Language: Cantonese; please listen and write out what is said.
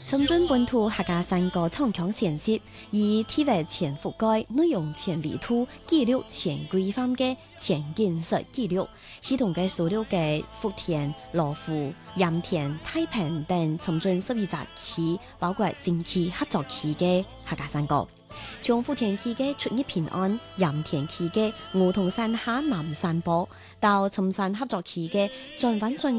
深圳本土客家山歌唱腔形式，以體為前覆蓋、內容前離土、記錄前規範嘅前建設記錄，系統嘅所有嘅福田、羅湖、鹽田、太平等深圳12個區，包括新區合作區嘅客家山歌。從福田區嘅出入平安、鹽田區嘅梧桐山下南山坡，到深山合作區嘅轉彎轉